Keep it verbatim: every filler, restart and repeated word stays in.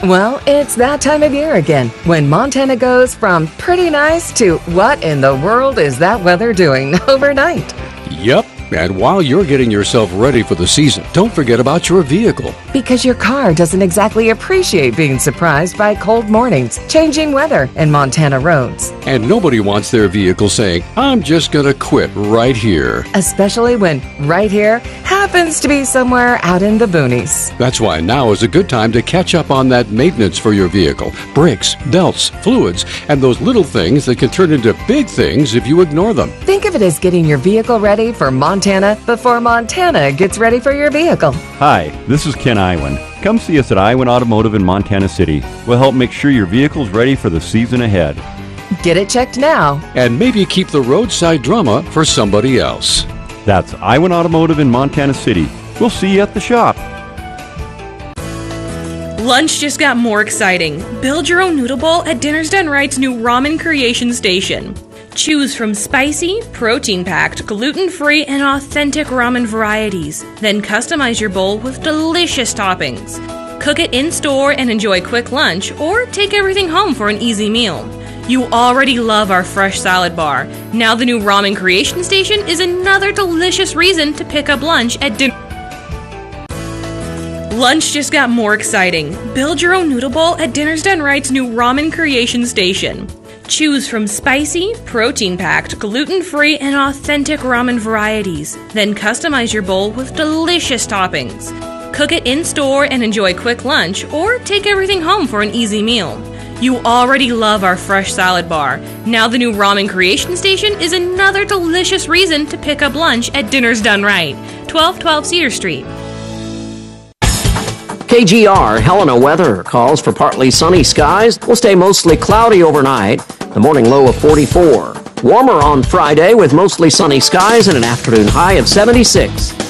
Well, it's that time of year again, when Montana goes from pretty nice to what in the world is that weather doing overnight? Yep. And while you're getting yourself ready for the season, don't forget about your vehicle. Because your car doesn't exactly appreciate being surprised by cold mornings, changing weather, and Montana roads. And nobody wants their vehicle saying, I'm just going to quit right here. Especially when right here happens to be somewhere out in the boonies. That's why now is a good time to catch up on that maintenance for your vehicle. Brakes, belts, fluids, and those little things that can turn into big things if you ignore them. Think of it as getting your vehicle ready for Montana before Montana gets ready for your vehicle. Hi, this is Ken Iwan. Come see us at Iwan Automotive in Montana City. We'll help make sure your vehicle's ready for the season ahead. Get it checked now. And maybe keep the roadside drama for somebody else. That's Iwan Automotive in Montana City. We'll see you at the shop. Lunch just got more exciting. Build your own noodle bowl at Dinner's Done Right's new Ramen Creation Station. Choose from spicy, protein-packed, gluten-free, and authentic ramen varieties. Then customize your bowl with delicious toppings. Cook it in-store and enjoy quick lunch, or take everything home for an easy meal. You already love our fresh salad bar. Now the new Ramen Creation Station is another delicious reason to pick up lunch at dinner. Lunch just got more exciting. Build your own noodle bowl at Dinner's Done Right's new Ramen Creation Station. Choose from spicy, protein-packed, gluten-free, and authentic ramen varieties. Then customize your bowl with delicious toppings. Cook it in-store and enjoy quick lunch, or take everything home for an easy meal. You already love our fresh salad bar. Now the new Ramen Creation Station is another delicious reason to pick up lunch at Dinner's Done Right, twelve twelve Cedar Street. K G R Helena weather calls for partly sunny skies. Will stay mostly cloudy overnight. The morning low of forty-four. Warmer on Friday with mostly sunny skies and an afternoon high of seventy-six.